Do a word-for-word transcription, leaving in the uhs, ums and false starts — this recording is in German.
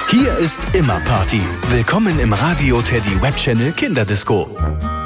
Hier ist immer Party. Willkommen im Radio Teddy Web Channel Kinderdisco.